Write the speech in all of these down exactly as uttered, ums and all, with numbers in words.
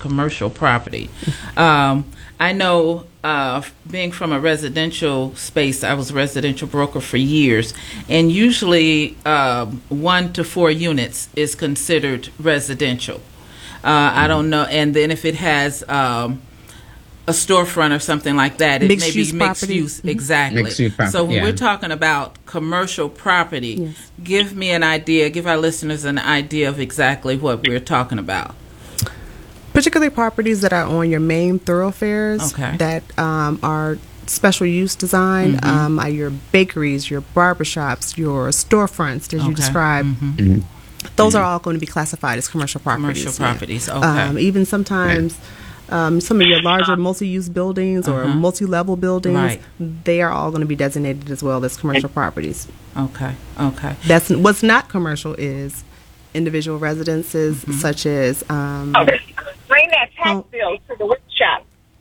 commercial property. Um, I know, uh, being from a residential space, I was a residential broker for years, and usually uh, one to four units is considered residential. Uh, I don't know, and then if it has um, a storefront or something like that, it Mixed may be use mixed property. use. Mhm. Exactly. Mixed use property, So when yeah. we're talking about commercial property, Yes. give me an idea, give our listeners an idea of exactly what we're talking about. Particularly properties that are on your main thoroughfares Okay. that um, are special use design, Mhm. um, are your bakeries, your barbershops, your storefronts, as you Okay. described. Mhm. Mhm. Those are all going to be classified as commercial properties. Commercial yeah. properties, okay. Um, even sometimes um, some of your larger multi-use buildings or Uh-huh. multi-level buildings, Right. they are all going to be designated as well as commercial properties. Okay, okay. That's what's not commercial is individual residences Mm-hmm. such as um, Okay. Bring that tax Oh. bill to the workshop.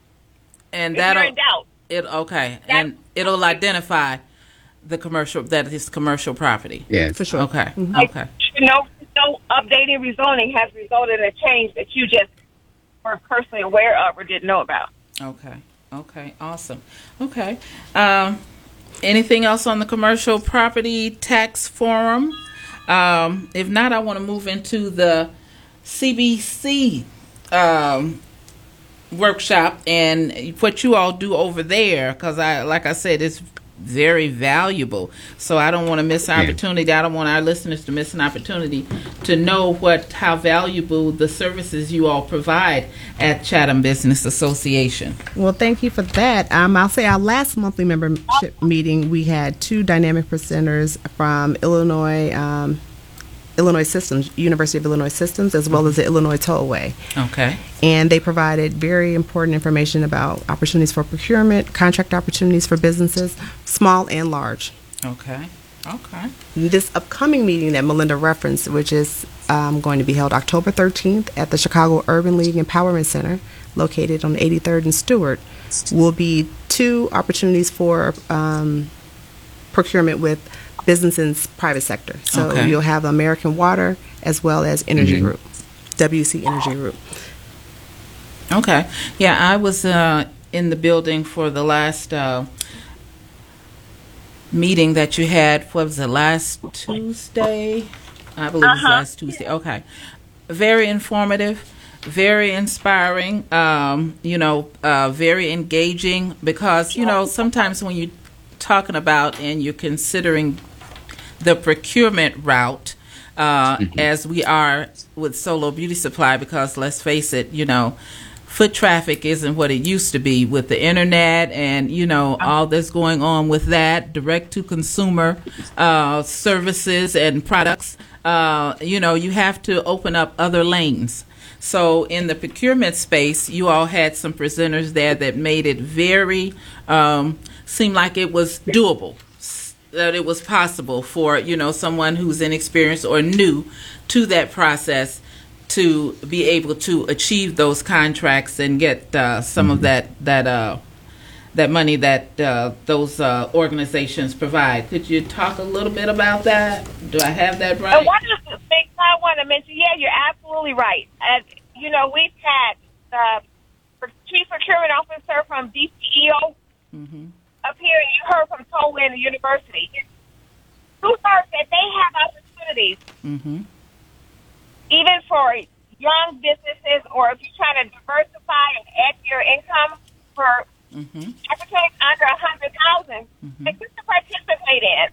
And If you're that'll, in doubt. it, okay, That- and it'll identify the commercial, that is commercial property. Yes. for sure. Okay, Mhm. okay. No, no updating rezoning has resulted in a change that you just were personally aware of or didn't know about. Okay. Okay. Awesome. Okay. Um, anything else on the commercial property tax forum? Um, if not, I want to move into the C B C um, workshop and what you all do over there, because I, like I said, it's very valuable. So I don't want to miss an Yeah. opportunity. I don't want our listeners to miss an opportunity to know what how valuable the services you all provide at Chatham Business Association. Well, thank you for that. Um, I'll say our last monthly membership meeting, we had two dynamic presenters from Illinois, um, Illinois Systems, University of Illinois Systems, as well as the Illinois Tollway. Okay. And they provided very important information about opportunities for procurement, contract opportunities for businesses, small and large. Okay. Okay. This upcoming meeting that Melinda referenced, which is um, going to be held October thirteenth at the Chicago Urban League Empowerment Center, located on eighty-third and Stewart, will be two opportunities for um, procurement with business and private sector. So Okay. you'll have American Water as well as Energy Mhm. Group, W C Energy Group. Okay. Yeah, I was uh, in the building for the last uh, meeting that you had. What was it, last Tuesday? I believe it was Uh-huh. last Tuesday. Okay. Very informative, very inspiring, um, you know, uh, very engaging because, you know, sometimes when you're talking about and you're considering the procurement route, uh, as we are with Solo Beauty Supply, because let's face it, you know, foot traffic isn't what it used to be with the internet and, you know, all that's going on with that, direct to consumer uh, services and products. Uh, you know, you have to open up other lanes. So in the procurement space, you all had some presenters there that made it very, um, seem like it was doable, that it was possible for, you know, someone who's inexperienced or new to that process to be able to achieve those contracts and get uh, some of that that uh, that money that uh, those uh, organizations provide. Could you talk a little bit about that? Do I have that right? And one of the things I want to mention, yeah, you're absolutely right. And, you know, we've had the chief procurement officer from D C E O Mm-hmm. up here, and you heard from Tollway and the university. Who heard that they have opportunities, Mm-hmm. even for young businesses, or if you're trying to diversify and add to your income for Mm-hmm. opportunities under a hundred thousand, Mhm. that you can participate in.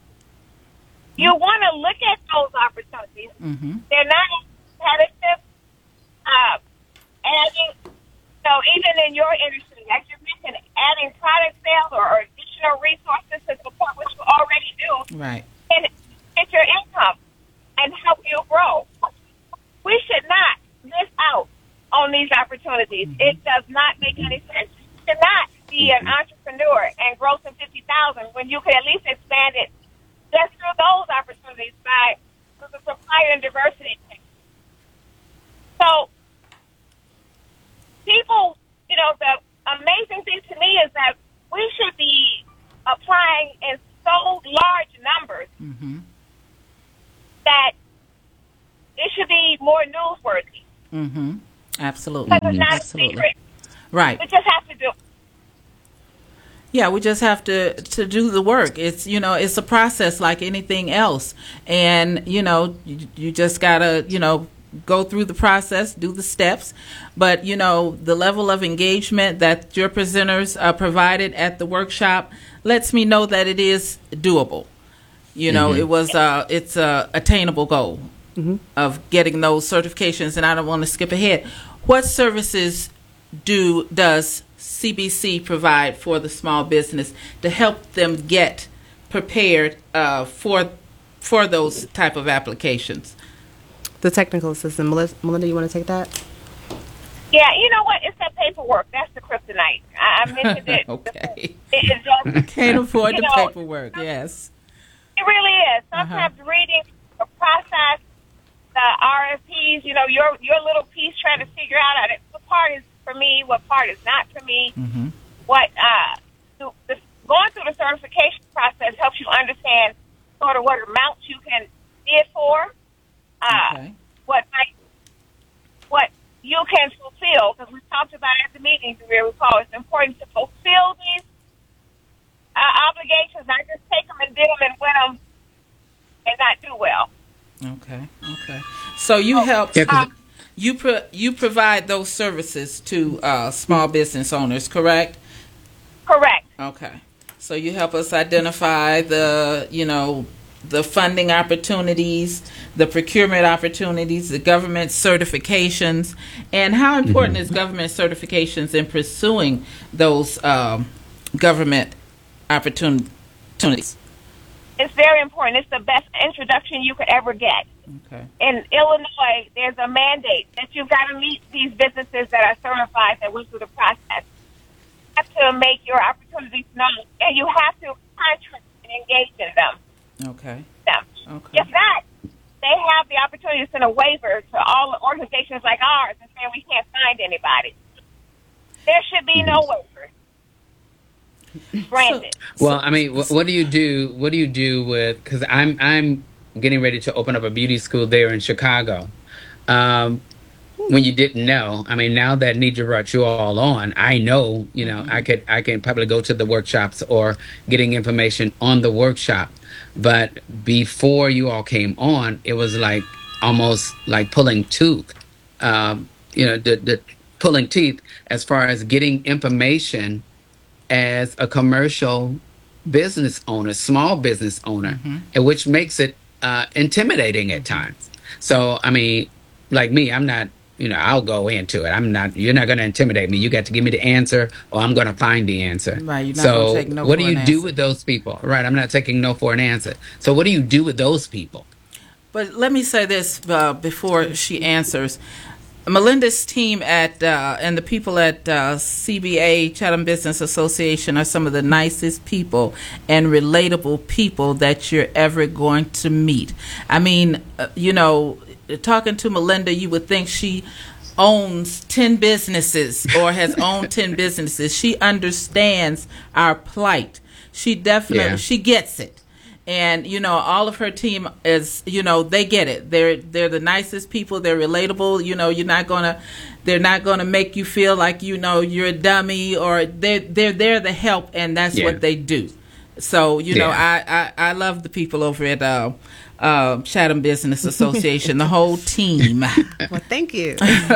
You want to look at those opportunities. Mm-hmm. They're not competitive. Uh, adding, so even in your industry, as you mentioned, adding product sales or, or additional resources to support what you already do Right. can get your income and help you grow. We should not miss out on these opportunities. It does not make any sense. You should not be an entrepreneur and grow to fifty thousand when you could at least expand it just through those opportunities by the supplier and diversity. So people, you know, the amazing thing to me is that we should be applying in so large numbers Mm-hmm. that it should be more newsworthy. Mm-hmm. Absolutely. Because it's not Absolutely. a secret. Right. We just have to do it. Yeah, we just have to to do the work. It's, you know, it's a process like anything else, and you know, you, you just gotta, you know, go through the process, do the steps. But you know, the level of engagement that your presenters uh, provided at the workshop lets me know that it is doable. You know, Mm-hmm. it was uh, it's a attainable goal of getting those certifications. And I don't want to skip ahead. What services do does C B C provide for the small business to help them get prepared uh, for for those type of applications? The technical assistant. Melis- Melinda, you want to take that? Yeah, you know what? It's that paperwork. That's the kryptonite. I, I mentioned it. Okay. It is just, Can't afford you the know, paperwork. Yes. It really is. Sometimes reading the process, the R F Ps, you know, your your little piece, trying to figure out uh, what part is for me, what part is not for me. Mm-hmm. What uh, the, the, going through the certification process helps you understand sort of what amounts you can bid for, uh, Okay. what might, what you can fulfill. Because we talked about at the meeting, if you recall, it's important to fulfill these uh, obligations, not just take them and bid them and win them and not do well. Okay. Okay. So you help. Yeah, 'cause- Um, You pro- you provide those services to uh, small business owners, correct? correct. Okay. So you help us identify the, you know, the funding opportunities, the procurement opportunities, the government certifications, and how important is government certifications in pursuing those um, government opportun- opportunities? It's very important. It's the best introduction you could ever get. Okay. In Illinois, there's a mandate that you've got to meet these businesses that are certified that went through the process. You have to make your opportunities known, and you have to contract and engage in them. Okay. them. Okay. If not, they have the opportunity to send a waiver to all organizations like ours and say we can't find anybody. There should be no waiver granted. Well, I mean, what, what do you do? What do you do with? Because I'm I'm getting ready to open up a beauty school there in Chicago. Um, when you didn't know, I mean, now that Nidra brought you all on, I know, you know, I could I can probably go to the workshops or getting information on the workshop. But before you all came on, it was like almost like pulling tooth, um, you know, the, the pulling teeth as far as getting information as a commercial business owner, small business owner, and which makes it uh, intimidating at times. So, I mean, like me, I'm not, you know, I'll go into it. I'm not, you're not going to intimidate me. You got to give me the answer or I'm going to find the answer. Right, you're not so gonna take no what do for you an do answer. with those people? Right. I'm not taking no for an answer. So what do you do with those people? But let me say this uh, before she answers. Melinda's team at uh, and the people at uh, C B A, Chatham Business Association, are some of the nicest people and relatable people that you're ever going to meet. I mean, uh, you know, talking to Melinda, you would think she owns ten businesses or has owned ten businesses. She understands our plight. She definitely, Yeah. she gets it. And, you know, all of her team is, you know, they get it. They're they're the nicest people. They're relatable. You know, you're not going to, they're not going to make you feel like, you know, you're a dummy, or they're, they're there to help, and that's Yeah. what they do. So, you know, Yeah. I, I, I love the people over at uh, uh, Chatham Business Association, the whole team. Well, thank you.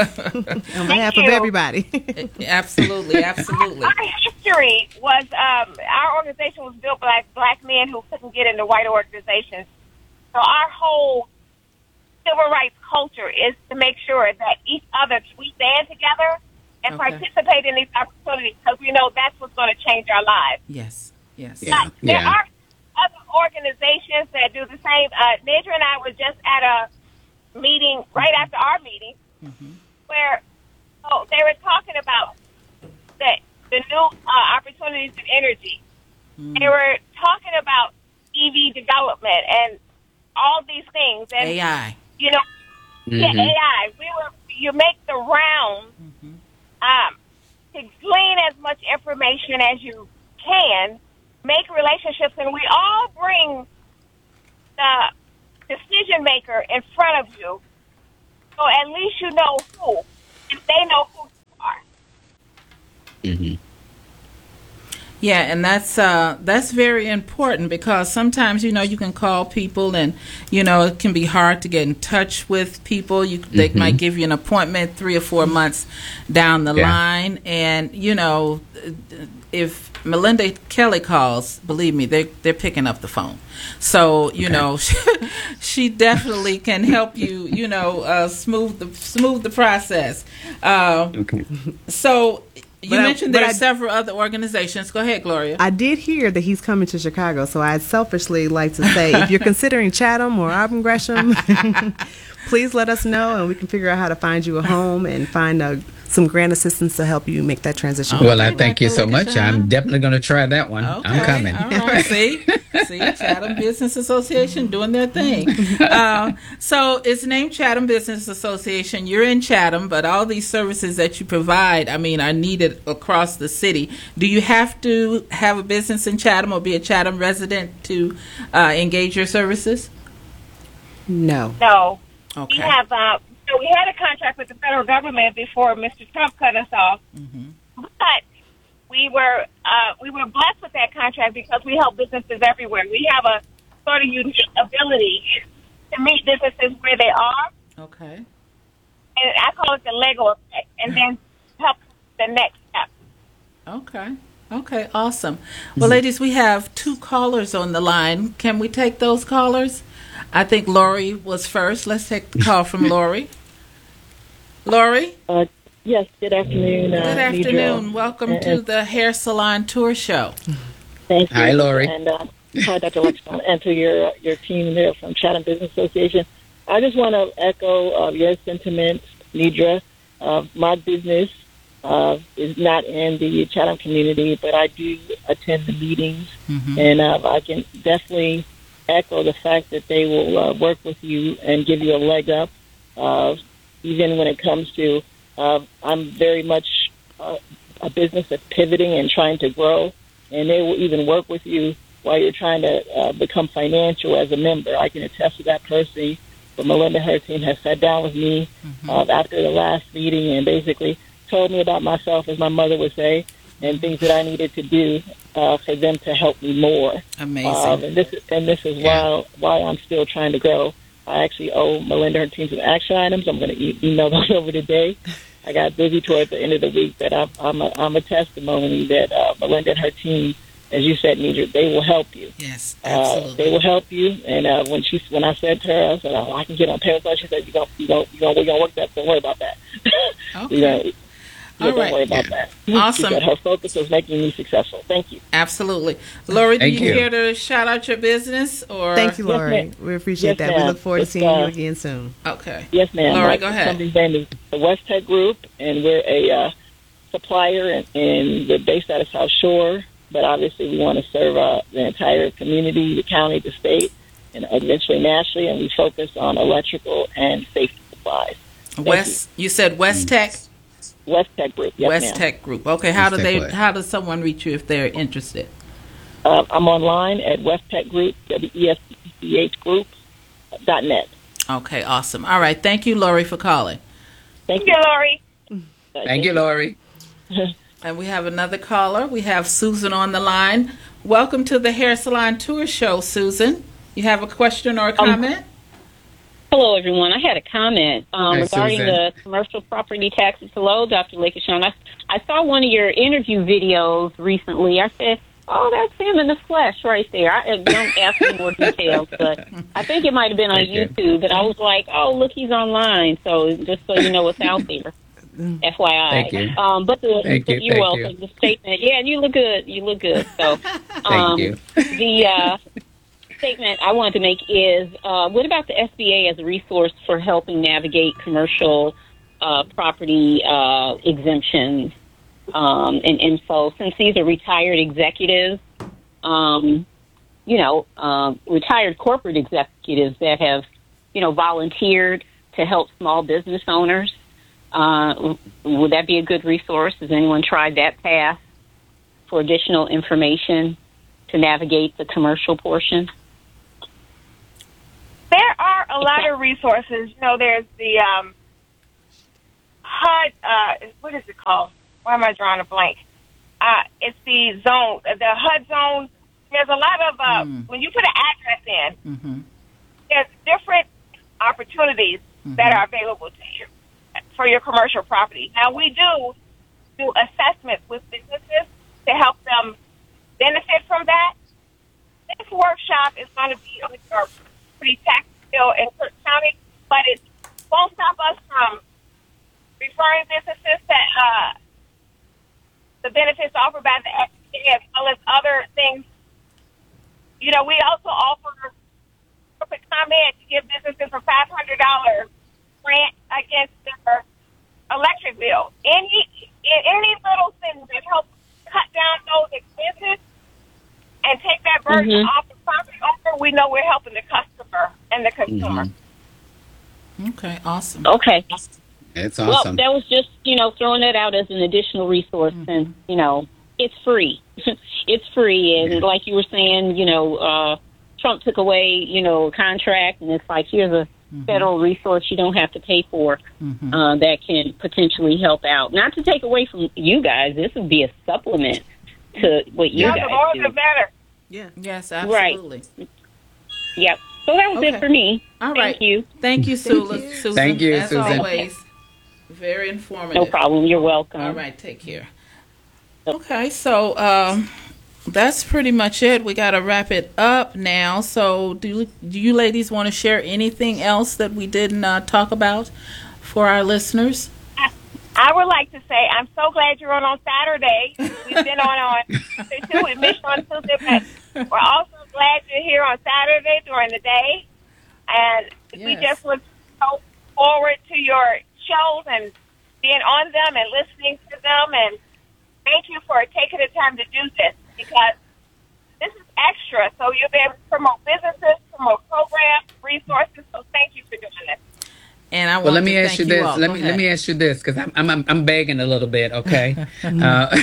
On behalf of you. everybody. Absolutely, absolutely. Our history was um, our organization was built by black men who couldn't get into white organizations. So our whole civil rights culture is to make sure that each other we stand together and Okay. participate in these opportunities, because we know that's what's going to change our lives. Yes, yes. Yeah. But there Yeah. are other organizations that do the same. Uh, Nidra and I were just at a meeting right after our meeting where oh, they were talking about the, the new uh, opportunities in energy. They were talking about E V development and all these things. And, A I. you know, yeah, Mhm. A I. We were, you make the round um, to glean as much information as you can, make relationships, and we all bring the decision maker in front of you, so at least you know who and they know who you are. Mm-hmm. Yeah, and that's uh, that's very important because sometimes, you know, you can call people and, you know, it can be hard to get in touch with people. You, they Mhm. might give you an appointment three or four months down the Yeah. line. And, you know, if Melinda Kelly calls, believe me, they, they're picking up the phone. So, you Okay. know, she definitely can help you, you know, uh, smooth the smooth the process. Uh, Okay. so you But I- mentioned but there are I- several other organizations. Go ahead, Gloria. I did hear that he's coming to Chicago, so I'd selfishly like to say, if you're considering Chatham or Auburn Gresham, please let us know, and we can figure out how to find you a home and find uh, some grant assistance to help you make that transition. Okay, Well, I thank you so Doctor much. Lakeshana. I'm definitely going to try that one. Okay, I'm coming. All right. See, see, Chatham Business Association doing their thing. Uh, so it's named Chatham Business Association. You're in Chatham, but all these services that you provide, I mean, are needed across the city. Do you have to have a business in Chatham or be a Chatham resident to uh, engage your services? No. No. We Okay. have, uh, so we had a contract with the federal government before Mister Trump cut us off, Mm-hmm. but we were uh, we were blessed with that contract because we help businesses everywhere. We have a sort of unique ability to meet businesses where they are, Okay. and I call it the Lego effect, and then help the next step. Okay. Okay. Awesome. Well, ladies, we have two callers on the line. Can we take those callers? I think Lori was first. Let's take the call from Lori. Lori, Uh, yes, good afternoon. Uh, good Nidra. afternoon. Welcome And- to the Hair Salon Tour Show. Thank you. Hi, Lori. And uh, hi, Doctor Lexman, and to your your team there from Chatham Business Association. I just want to echo uh, your sentiments, Nidra. Uh, my business uh, is not in the Chatham community, but I do attend the meetings, Mhm. and uh, I can definitely echo the fact that they will uh, work with you and give you a leg up, uh, even when it comes to. Uh, I'm very much uh, a business that's pivoting and trying to grow, and they will even work with you while you're trying to uh, become financial as a member. I can attest to that personally. But Melinda, her team, has sat down with me uh, after the last meeting and basically told me about myself, as my mother would say, and things that I needed to do uh, for them to help me more. Amazing. Um, and this is, and this is why why I'm still trying to grow. I actually owe Melinda her team some action items. I'm going to e- email those over today. I got busy towards the end of the week, but I'm I'm a, I'm a testimony that uh, Melinda and her team, as you said, Nidra, they will help you. Yes, Uh, absolutely. they will help you. And uh, when she when I said to her, I said, "Oh, I can get on payroll." She said, "You don't you don't you don't we're gonna work that. Don't worry about that." Okay. you know, yeah, All don't right. worry about that. Awesome. She said her focus was making me successful. Thank you. Absolutely. Lori, do Thank you you. care to shout out your business? Or Thank you, Yes, Lori. ma'am. We appreciate Yes, that. We ma'am. look forward to It's, seeing you uh, again soon. Okay. Yes, ma'am. Lori, My go ahead. company's name is the West Tech Group, and we're a uh, supplier, and, and we're based out of South Shore. But obviously, we want to serve uh, the entire community, the county, the state, and eventually nationally. And we focus on electrical and safety supplies. West, you. said West Tech? West Tech Group. Yes, West ma'am. Tech Group. Okay, how West do Tech they? what? How does someone reach you if they're interested? Uh, I'm online at West Tech Group, W E S T C H Group dot net. Okay, awesome. All right, thank you, Lori, for calling. Thank Thank you. you, Lori. Thank you, Lori. And we have another caller. We have Susan on the line. Welcome to the Hair Salon Tour Show, Susan. You have a question or a comment? Hello, everyone. I had a comment um, Hi, regarding Susan. the commercial property taxes. Hello, Doctor Lakeshana. I, I saw one of your interview videos recently. I said, oh, that's him in the flesh right there. I don't ask me more details, but I think it might have been on Thank you. YouTube. And I was like, oh, look, he's online. So just so you know what's out there. F Y I. Thank you. Um, but the, Thank you, you're thank welcome. The statement, yeah, you look good. You look good. So, Thank um, you. the uh, statement I wanted to make is, uh, what about the S B A as a resource for helping navigate commercial uh, property uh, exemptions um, and info? Since these are retired executives, um, you know, um, retired corporate executives that have, you know, volunteered to help small business owners. Uh, would that be a good resource? Has anyone tried that path for additional information to navigate the commercial portion? There are a lot of resources. You know, there's the um, H U D, uh, what is it called? Why am I drawing a blank? Uh, it's the zone, the H U D zone. There's a lot of, uh, Mm. when you put an address in, Mm-hmm. there's different opportunities Mhm. that are available to you for your commercial property. Now, we do do assessments with businesses to help them benefit from that. This workshop is going to be on your property tax bill in Cook County, but it won't stop us from referring businesses to uh, the benefits offered by the F D A as well as other things. You know, we also offer corporate comment to give businesses a five hundred dollars grant against their electric bill. Any, any little things that help cut down those expenses and take that burden Mhm. off the property owner, we know we're helping the customer and the consumer. Okay, awesome. Okay. It's Well, awesome. that was just, you know, throwing that out as an additional resource. And, you know, it's free. It's free. And like you were saying, you know, uh, Trump took away, you know, a contract, and it's like, here's a federal resource you don't have to pay for Mhm. uh, that can potentially help out. Not to take away from you guys. This would be a supplement to what you Yeah, the guys more do. the better. Yeah. Yes, Right. absolutely. Yep. So that was Okay. it for me. All Thank right. you. Thank you, Sula. you. Susan. Thank you, As Susan. always, very informative. No problem. You're welcome. All right, take care. Okay, so um, that's pretty much it. We got to wrap it up now. So, do you, do you ladies want to share anything else that we didn't uh, talk about for our listeners? I would like to say I'm so glad you're on on Saturday. We've been on on Tuesday too. We missed on Tuesday, but we're also glad you're here on Saturday during the day. And we Yes. just look so forward to your shows and being on them and listening to them. And thank you for taking the time to do this, because this is extra. So you'll be able to promote businesses, promote programs, resources. So thank you for doing this. And I want Well, let to me ask thank you this. all. Let Go me ahead. let me ask you this, because I'm, I'm I'm I'm begging a little bit. Okay, uh,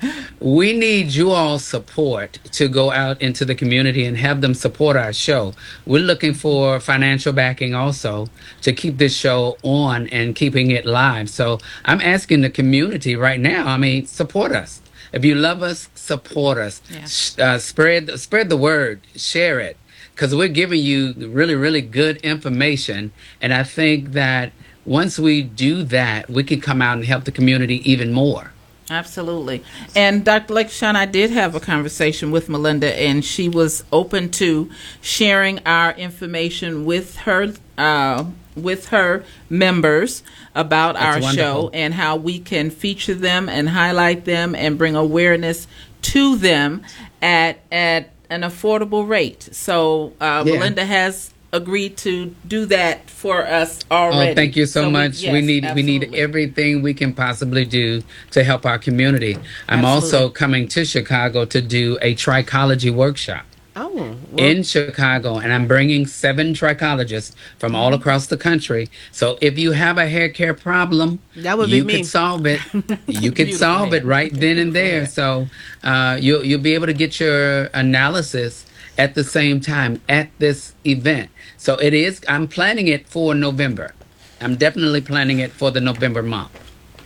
we need you all support to go out into the community and have them support our show. We're looking for financial backing also to keep this show on and keeping it live. So I'm asking the community right now. I mean, support us. If you love us, support us. Yeah. Sh- Uh, spread spread the word. Share it. Because we're giving you really, really good information. And I think that once we do that, we can come out and help the community even more. Absolutely. And Doctor Lakeshawn, I did have a conversation with Melinda, and she was open to sharing our information with her, uh, with her members about That's our wonderful. show and how we can feature them and highlight them and bring awareness to them at at an affordable rate. So uh, Yeah. Melinda has agreed to do that for us already. Oh, thank you so, we- much. we yes, need we need absolutely. everything we can possibly do to help our community. I'm Absolutely. also coming to Chicago to do a trichology workshop Oh, well, in Chicago, and I'm bringing seven trichologists from all across the country. So if you have a hair care problem, That would be you me. can solve it. You can Beautiful solve hair. it right then and there. So uh, you'll you'll be able to get your analysis at the same time at this event. So it is. I'm planning it for November. I'm definitely planning it for the November month.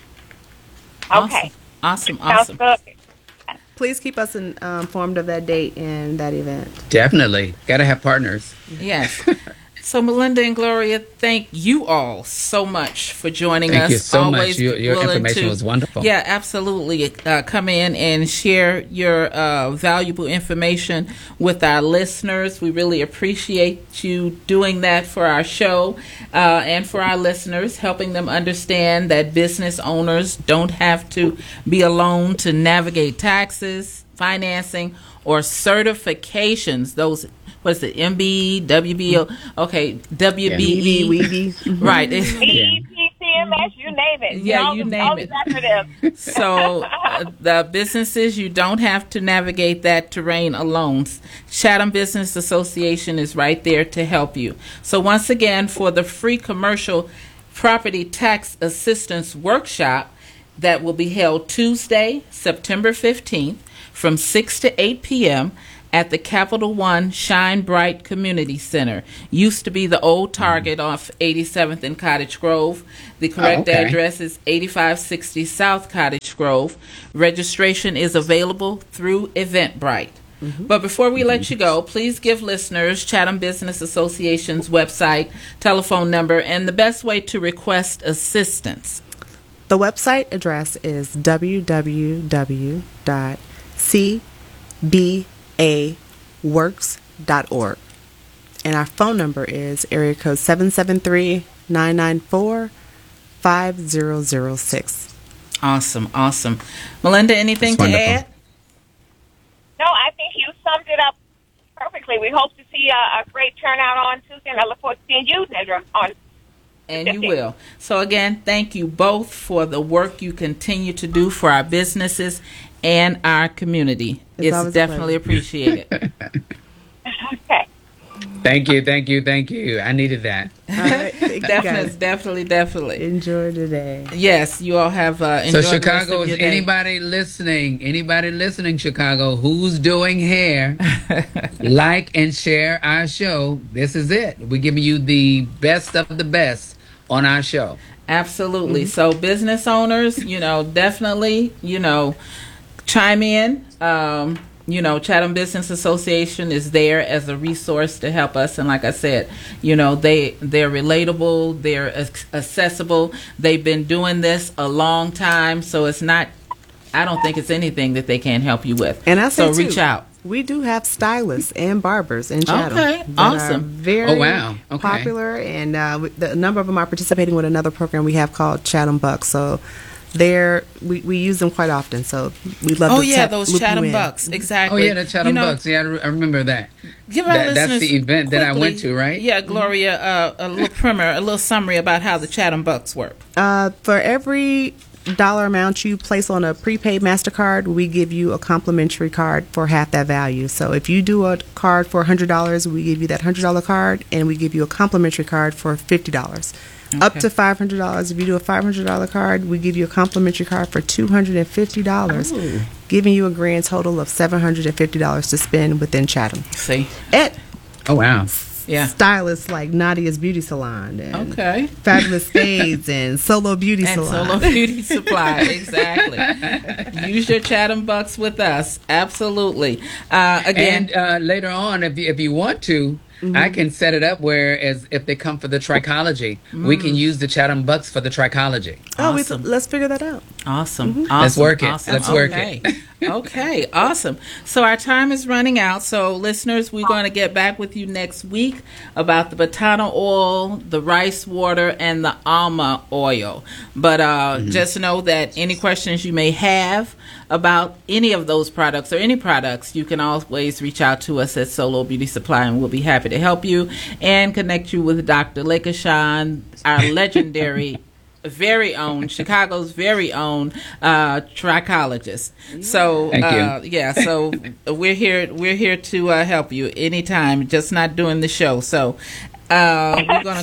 Okay. Awesome, Sounds awesome. good. please keep us in, um, informed of that date and that event. Definitely, gotta have partners. Yes. So, Melinda and Gloria, thank you all so much for joining Thank us. you so much. Always Your- your willing information to- was wonderful. Yeah, absolutely. Uh, come in and share your uh, valuable information with our listeners. We really appreciate you doing that for our show uh, and for our listeners, helping them understand that business owners don't have to be alone to navigate taxes, financing, or certifications. Those what's it, M B E, W B O, okay, W B E, Weeby. right. E E P, C M S, you name it. Yeah, all you the, name all it. The acronyms. So uh, the businesses, you don't have to navigate that terrain alone. Chatham Business Association is right there to help you. So once again, for the free commercial property tax assistance workshop that will be held Tuesday, September fifteenth from six to eight p.m. at the Capital One Shine Bright Community Center. Used to be the old Target off eighty-seventh and Cottage Grove. The correct Oh, okay. address is eighty-five sixty South Cottage Grove. Registration is available through Eventbrite. But before we let you go, please give listeners Chatham Business Association's website, telephone number, and the best way to request assistance. The website address is w w w dot c b a works dot org. And our phone number is area code seven seven three, nine nine four, five zero zero six. Awesome, awesome. Melinda, anything That's to wonderful. add? No, I think you summed it up perfectly. We hope to see a, a great turnout on Tuesday, and I look forward to seeing you, Nedra, on. And you will. So again, thank you both for the work you continue to do for our businesses and our community. It's It's, always a definitely appreciated. Okay. Thank you, thank you, thank you. I needed that. All right. Thank you definitely, guys. definitely, definitely. Enjoy today. Yes, you all have uh, So enjoyed the rest Chicago, of is your day. anybody listening? Anybody listening, Chicago, who's doing hair? Like and share our show. This is it. We're giving you the best of the best on our show. Absolutely. So business owners, you know, definitely, you know, chime in. Um, you know, Chatham Business Association is there as a resource to help us. And like I said, you know, they, they're relatable, they're ac- accessible. They've been doing this a long time. So it's not, I don't think it's anything that they can't help you with. And I say so reach too, out. We do have stylists and barbers in Chatham. Okay, that are awesome. very Oh, wow. Okay. popular, and uh, we- the, a number of them are participating with another program we have called Chatham Bucks. So they're we, we use them quite often. So we love. Oh to yeah, tap- those loop you Chatham in. Bucks, Oh exactly. yeah, the Chatham You know, Bucks. Yeah, I, re- I remember that. Give our That- that's listeners the event that I quickly- went to, right? Yeah, Gloria, uh, a little primer, a little summary about how the Chatham Bucks work. Uh, for every dollar amount you place on a prepaid MasterCard, we give you a complimentary card for half that value. So if you do a card for one hundred dollars, we give you that one hundred dollars card, and we give you a complimentary card for fifty dollars. Up Okay. to five hundred dollars. If you do a five hundred dollars card, we give you a complimentary card for two hundred fifty dollars, Ooh. giving you a grand total of seven hundred fifty dollars to spend within Chatham. See, At Oh wow. yeah, stylists like Nadia's Beauty Salon and okay. Fabulous Fades and Solo Beauty And Salon. Solo Beauty Supply, exactly. Use your Chatham Bucks with us, absolutely. Uh, again, And uh, later on, if you, if you want to, I can set it up where, as if they come for the trichology, we can use the Chatham Bucks for the trichology. Oh, we, Awesome. let's figure that out. awesome, awesome. Let's work it. Awesome. Let's work okay. it. Okay, awesome. So our time is running out. So listeners, we're going to get back with you next week about the Batana oil, the rice water, and the alma oil. But uh, just know that any questions you may have about any of those products or any products, you can always reach out to us at Solo Beauty Supply, and we'll be happy to help you and connect you with Doctor Lekashan, our legendary very own, Chicago's very own uh, trichologist. So, Thank you. uh, yeah, so we're here. We're here to uh, help you anytime. Just not doing the show. So, uh, we're gonna.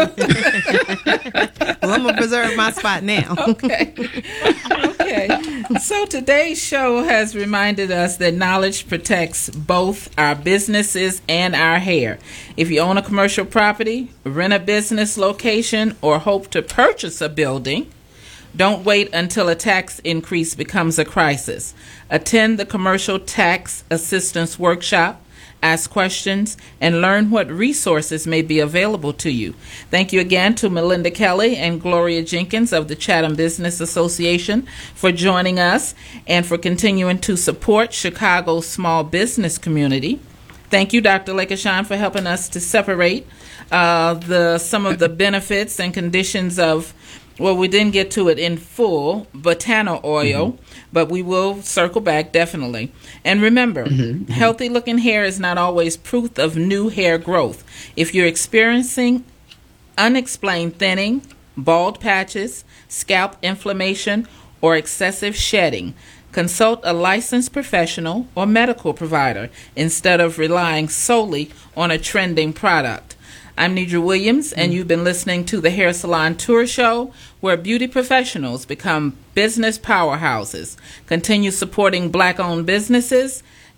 Well, I'm gonna preserve my spot now. Okay. Okay. So today's show has reminded us that knowledge protects both our businesses and our hair. If you own a commercial property, rent a business location, or hope to purchase a building, don't wait until a tax increase becomes a crisis. Attend the Commercial Tax Assistance Workshop. Ask questions, and learn what resources may be available to you. Thank you again to Melinda Kelly and Gloria Jenkins of the Chatham Business Association for joining us and for continuing to support Chicago's small business community. Thank you, Doctor Lekashan, for helping us to separate uh, the some of the benefits and conditions of, well, we didn't get to it in full, Batana oil, mm-hmm. but we will circle back definitely. And remember, mm-hmm. healthy looking hair is not always proof of new hair growth. If you're experiencing unexplained thinning, bald patches, scalp inflammation, or excessive shedding, consult a licensed professional or medical provider instead of relying solely on a trending product. I'm Nidra Williams, and you've been listening to the Hair Salon Tour Show, where beauty professionals become business powerhouses. Continue supporting black-owned businesses.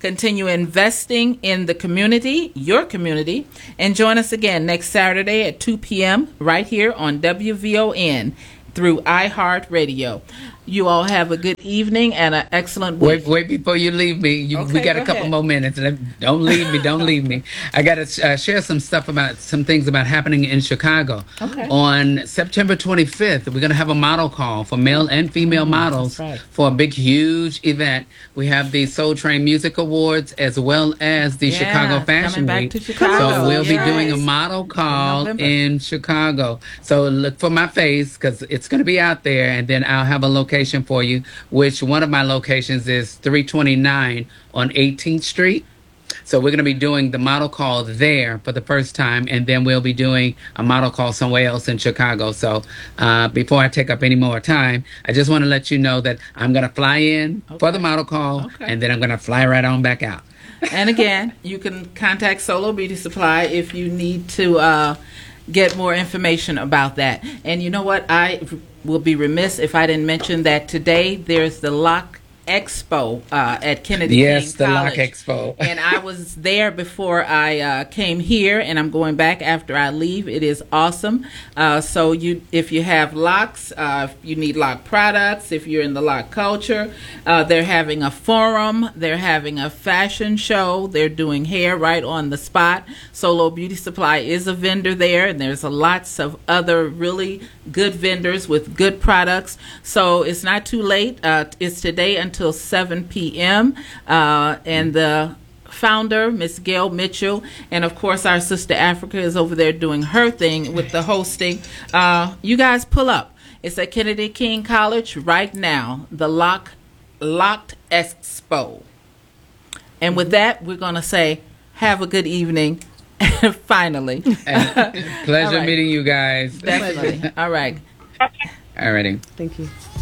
continue investing in the community, your community, and join us again next Saturday at two p.m. right here on W V O N through iHeartRadio. You all have a good evening and an excellent week. Wait, wait before you leave me. You, Okay, we got go a couple ahead. more minutes. Let- Don't leave me. Don't leave me. I got to uh, share some stuff about some things about happening in Chicago. Okay. On September twenty-fifth, we're going to have a model call for male and female models right. for a big, huge event. We have the Soul Train Music Awards as well as the Yeah, Chicago Fashion coming back Week. to Chicago. So we'll be Yes. doing a model call November. in Chicago. So look for my face because it's going to be out there, and then I'll have a location for you, which one of my locations is three twenty-nine on eighteenth Street. So we're going to be doing the model call there for the first time, and then we'll be doing a model call somewhere else in Chicago. So uh, before I take up any more time, I just want to let you know that I'm going to fly in for the model call, Okay. and then I'm going to fly right on back out. And again, you can contact Solo Beauty Supply if you need to uh, get more information about that. And you know what? I will be remiss if I didn't mention that today there's the Lock Expo uh, at Kennedy Yes, King the Lock College. Expo. And I was there before I uh, came here, and I'm going back after I leave. It is awesome. Uh, so you, if you have locks, uh, if you need lock products, if you're in the lock culture, uh, they're having a forum. They're having a fashion show. They're doing hair right on the spot. Solo Beauty Supply is a vendor there, and there's a lots of other really good vendors with good products. So it's not too late. Uh, it's today until seven p.m. Uh, and the founder, Miss Gail Mitchell, and of course our sister Africa is over there doing her thing with the hosting. Uh, you guys pull up. It's at Kennedy King College right now. The Lock Locked Expo. And with that, we're going to say, have a good evening. Finally. And pleasure All right. meeting you guys. Definitely. All right. Alrighty. Thank you.